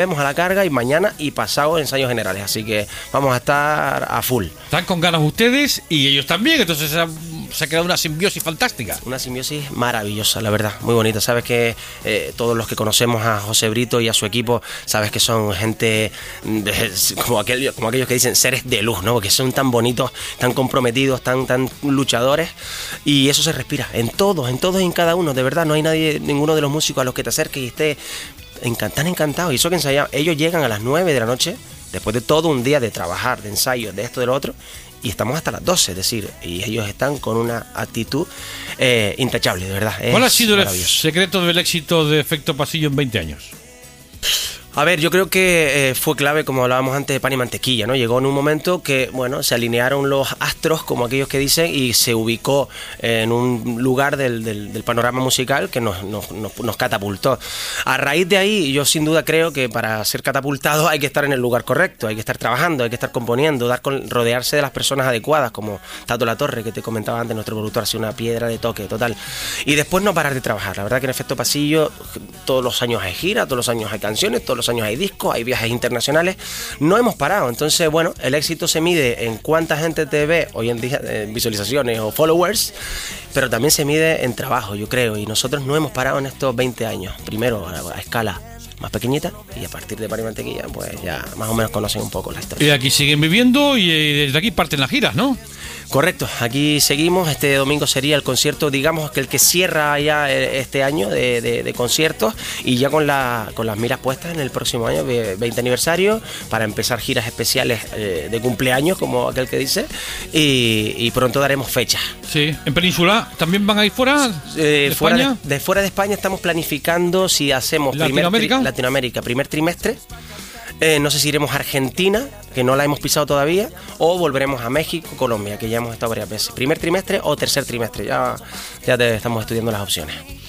Vemos a la carga y mañana y pasado ensayos generales, así que vamos a estar a full. Están con ganas ustedes y ellos también, entonces se ha quedado una simbiosis fantástica. Una simbiosis maravillosa, la verdad, muy bonita. Sabes que todos los que conocemos a José Brito y a su equipo, sabes que son gente como aquellos que dicen seres de luz, ¿no? Porque son tan bonitos, tan comprometidos, tan luchadores, y eso se respira en todos y en cada uno, de verdad. No hay ninguno de los músicos a los que te acerques y esté tan encantados. Y eso que ensayamos, ellos llegan a las 9 de la noche, después de todo un día de trabajar, de ensayos, de esto, de lo otro, y estamos hasta las 12, es decir, y ellos están con una actitud intachable, de verdad. ¿Cuál ha sido el secreto del éxito de Efecto Pasillo en 20 años? A ver, yo creo que fue clave, como hablábamos antes, de pan y mantequilla, ¿no? Llegó en un momento que, bueno, se alinearon los astros, como aquellos que dicen, y se ubicó en un lugar del panorama musical que nos catapultó. A raíz de ahí, yo sin duda creo que para ser catapultado hay que estar en el lugar correcto, hay que estar trabajando, hay que estar componiendo, rodearse de las personas adecuadas, como Tato La Torre, que te comentaba antes, nuestro productor, así una piedra de toque total. Y después no parar de trabajar. La verdad que en Efecto Pasillo todos los años hay gira, todos los años hay canciones, todos los años hay discos, hay viajes internacionales, no hemos parado. Entonces, bueno, el éxito se mide en cuánta gente te ve hoy en día, visualizaciones o followers, pero también se mide en trabajo, yo creo, y nosotros no hemos parado en estos 20 años, primero a escala más pequeñita, y a partir de Pan y Mantequilla pues ya más o menos conocen un poco la historia. Y aquí siguen viviendo y desde aquí parten las giras, ¿no? Correcto, aquí seguimos. Este domingo sería el concierto, digamos que el que cierra ya este año de conciertos, y ya con las miras puestas en el próximo año, 20 aniversario, para empezar giras especiales de cumpleaños, como aquel que dice, y pronto daremos fechas. Sí, en Península también van a ir fuera de España. Fuera de España estamos planificando si hacemos Latinoamérica, primer trimestre. No sé si iremos a Argentina, que no la hemos pisado todavía, o volveremos a México, Colombia, que ya hemos estado varias veces. Primer trimestre o tercer trimestre, ya estamos estudiando las opciones.